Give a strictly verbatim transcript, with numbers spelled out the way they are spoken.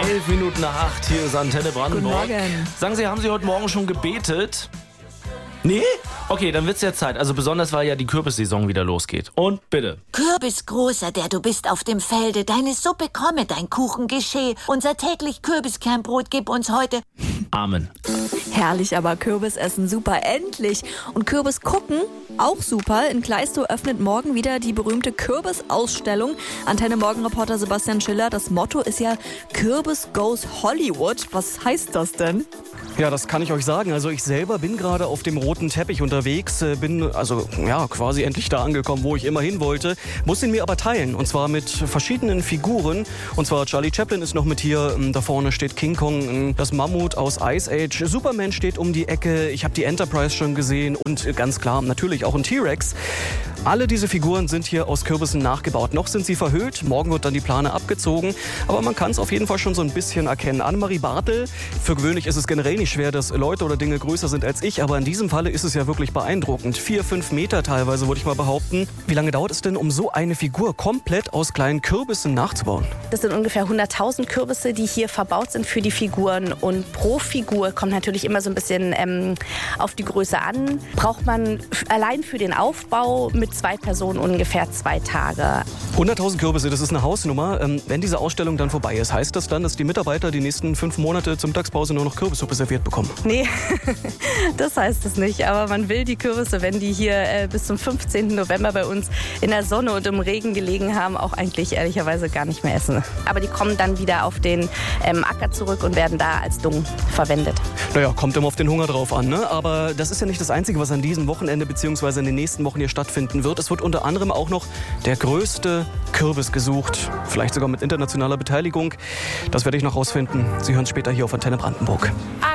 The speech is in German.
Elf Minuten nach acht, hier ist Antenne Brandenburg. Guten Morgen. Sagen Sie, haben Sie heute Morgen schon gebetet? Nee? Okay, dann wird's ja Zeit. Also besonders, weil ja die Kürbissaison wieder losgeht. Und bitte. Kürbisgroßer, der du bist auf dem Felde, deine Suppe komme, dein Kuchen geschehe. Unser täglich Kürbiskernbrot gib uns heute. Amen. Herrlich, aber Kürbis essen super, endlich. Und Kürbis gucken, auch super. In Kleistow öffnet morgen wieder die berühmte Kürbis-Ausstellung. Antenne Morgenreporter Sebastian Schiller, das Motto ist ja Kürbis goes Hollywood. Was heißt das denn? Ja, das kann ich euch sagen. Also ich selber bin gerade auf dem roten Teppich unterwegs, äh, bin also ja quasi endlich da angekommen, wo ich immer hin wollte, muss ihn mir aber teilen und zwar mit verschiedenen Figuren. Und zwar Charlie Chaplin ist noch mit hier, da vorne steht King Kong, das Mammut aus Ice Age, Superman steht um die Ecke, ich habe die Enterprise schon gesehen und ganz klar natürlich auch ein T-Rex. Alle diese Figuren sind hier aus Kürbissen nachgebaut. Noch sind sie verhüllt, morgen wird dann die Plane abgezogen, aber man kann es auf jeden Fall schon so ein bisschen erkennen. Annemarie Bartel, für gewöhnlich ist es generell nicht schwer, dass Leute oder Dinge größer sind als ich, aber in diesem Falle ist es ja wirklich beeindruckend. Vier, fünf Meter teilweise, würde ich mal behaupten. Wie lange dauert es denn, um so eine Figur komplett aus kleinen Kürbissen nachzubauen? Das sind ungefähr hunderttausend Kürbisse, die hier verbaut sind für die Figuren. Und pro Figur kommt natürlich immer so ein bisschen ähm, auf die Größe an. Braucht man f- allein für den Aufbau mit zwei Personen ungefähr zwei Tage. hunderttausend Kürbisse, das ist eine Hausnummer. Ähm, wenn diese Ausstellung dann vorbei ist, heißt das dann, dass die Mitarbeiter die nächsten fünf Monate zur Mittagspause nur noch Kürbissuppe serviert bekommen? Nee, das heißt es nicht. Aber man will die Kürbisse, wenn die hier äh, bis zum fünfzehnten November bei uns in der Sonne und im Regen gelegen haben, auch eigentlich ehrlicherweise gar nicht mehr essen. Aber die kommen dann wieder auf den ähm, Acker zurück und werden da als Dung verwendet. Naja, kommt immer auf den Hunger drauf an, ne? Aber das ist ja nicht das Einzige, was an diesem Wochenende bzw. in den nächsten Wochen hier stattfinden wird. Es wird unter anderem auch noch der größte Kürbis gesucht. Vielleicht sogar mit internationaler Beteiligung. Das werde ich noch rausfinden. Sie hören es später hier auf Antenne Brandenburg.